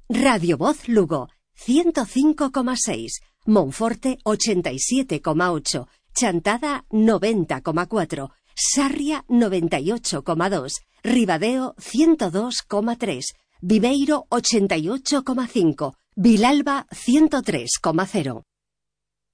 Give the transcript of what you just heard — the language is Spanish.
Radio Voz Lugo, 105,6, Monforte 87,8, Chantada 90,4, Sarria 98,2, Ribadeo 102,3, Viveiro 88,5, Vilalba 103,0.